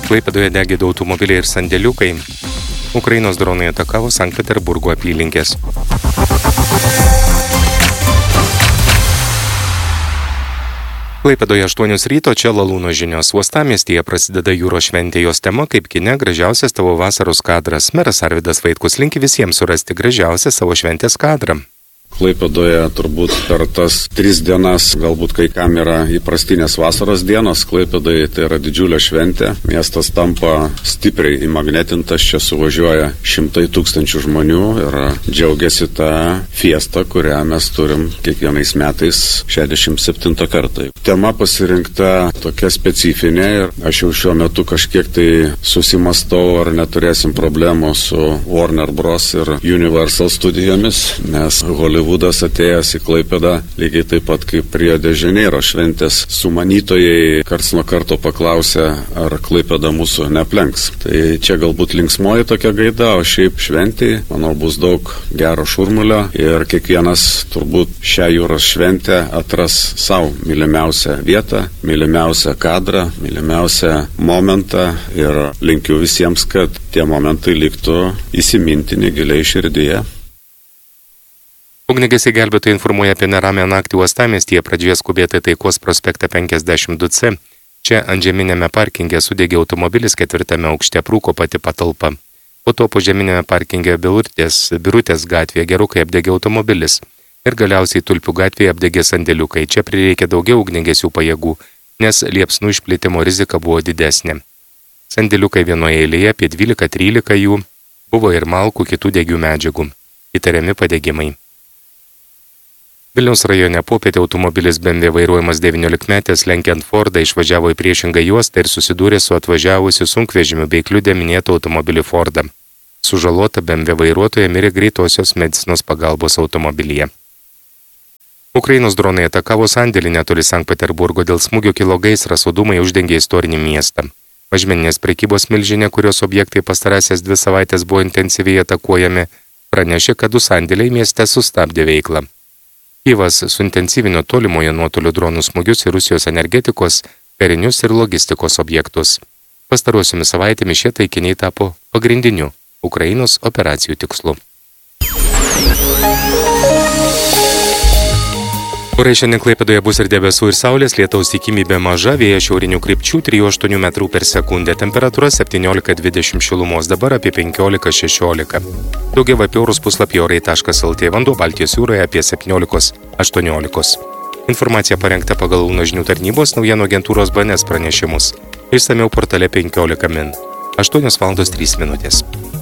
Klaipėdoje degė du automobiliai ir sandėliukai. Ukrainos dronai atakavo Sankt Peterburgo apylinkės. Klaipėdoje 8 ryto, čia Lalūno žinios. Uostamiestyje prasideda jūros šventė, jos tema kaip kine gražiausias tavo vasaros kadras. Meras Arvydas Vaitkus linki visiems surasti gražiausią savo šventės kadrą. Klaipėdoje turbūt per tas 3 dienas, galbūt kai kam yra įprastinės vasaros dienos, Klaipėdoje tai yra didžiulė šventė. Miestas tampa stipriai įmagnetintas, čia suvažiuoja 100 000 žmonių ir džiaugiasi tą fiestą, kurią mes turim kiekvienais metais 67 kartą. Tema pasirinkta tokia specifinė ir aš jau šiuo metu kažkiek tai susimastau, ar neturėsim problemų su Warner Bros. Ir Universal studijomis, nes Hollywoodas atėjęs į Klaipėdą lygiai taip pat kaip Rio de Janeiro šventės sumanytojai karts nuo karto paklausė, ar Klaipėda mūsų neaplenks. Tai čia galbūt linksmoji tokia gaida, o šiaip šventėj, manau, bus daug gero šurmulio ir kiekvienas turbūt šią jūros šventę atras savo mylimiausią vietą, mylimiausią kadrą, mylimiausią momentą ir linkiu visiems, kad tie momentai liktų įsimintini giliai širdyje. Ugniagesiai gelbėtojai informuoja apie neramią naktį uostamiestyje, pradžioje skubėti Taikos prospektą 52C. Čia antžeminėme parkinge sudegė automobilis, 4 aukšte aprūko pati patalpa. Po to požeminėme parkinge Birutės gatvėje gerokai apdegė automobilis. Ir galiausiai Tulpių gatvėje apdegė sandėliukai. Čia prireikė daugiau ugniagesių pajėgų, nes liepsnų išplitimo rizika buvo didesnė. Sandėliukai vienoje eilėje, apie 12-13 jų, buvo ir malkų, kitų degių medžiagų. Įtariami padegimai. Vilniaus rajone popietę automobilis BMW vairuojamas 19-metės lenkiant Fordą išvažiavo į priešingą juostą ir susidūrė su atvažiavusiu sunkvežimiu bei kliudė minėtą automobilį Fordą. Sužalota BMW vairuotoja mirė greitosios medicinos pagalbos automobilyje. Ukrainos dronai atakavo sandėlį netoli Sankt Peterburgo, dėl smūgio kilo gaisras, o dūmai uždengė istorinį miestą. Mažmeninės prekybos milžinė, kurios objektai pastarąsias 2 savaitės buvo intensyviai atakuojami, pranešė, kad 2 sandėliai mieste sustabdė veiklą. Kyjivas suintensyvino tolimojo nuotolio dronų smūgius į Rusijos energetikos, karinius ir logistikos objektus. Pastarosiomis savaitėmis šie taikiniai tapo pagrindiniu Ukrainos operacijų tikslu. Orai šiandien Klaipėdoje bus ir debesų ir saulės, lietaus tikimybė maža, vėjas šiaurinių krypčių 3–8 metrų per sekundę, temperatūra 17–20 šilumos, dabar apie 15–16. Daugiau apie orus puslapyje orai.lt, vanduo Baltijos jūroje apie 17–18. Informacija parengta pagal Lalūno žinių tarnybos naujienų agentūros BNS pranešimus. Išsamiau portale 15 min. 8:03 min.